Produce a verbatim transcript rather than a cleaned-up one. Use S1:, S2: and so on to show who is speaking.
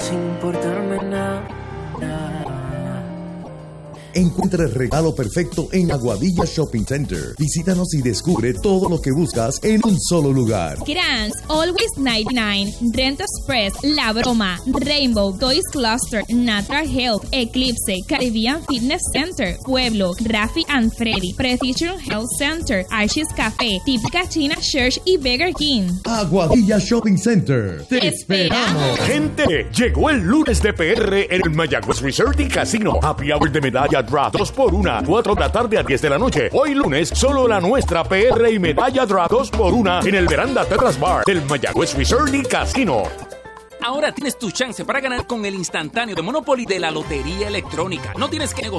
S1: sin importarme nada.
S2: Encuentra el regalo perfecto en Aguadilla Shopping Center. Visítanos y descubre todo lo que buscas en un solo lugar.
S3: Grants, Always noventa y nueve, Rent Express, La Broma, Rainbow, Toys Cluster, Natural Health, Eclipse, Caribbean Fitness Center, Pueblo, Rafi and Freddy, Precision Health Center, Archie's Café, Típica China Church y Burger King.
S2: Aguadilla Shopping Center. ¡Te esperamos!
S4: Gente, llegó el lunes de P R en el Mayagüez Resort y Casino. Happy Hour de medalla Draft dos por uno, cuatro de la tarde a diez de la noche. Hoy lunes, solo la nuestra P R y medalla Draft dos por uno en el Veranda Tetras Bar del Mayagüez Resort y Casino.
S5: Ahora tienes tu chance para ganar con el instantáneo de Monopoly de la Lotería Electrónica. No tienes que negociar